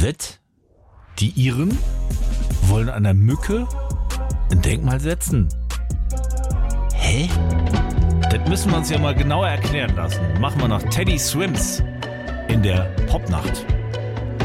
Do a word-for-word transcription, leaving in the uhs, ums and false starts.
Was? Die Iren wollen einer Mücke ein Denkmal setzen? Hä? Das müssen wir uns ja mal genauer erklären lassen. Machen wir nach Teddy Swims in der Popnacht.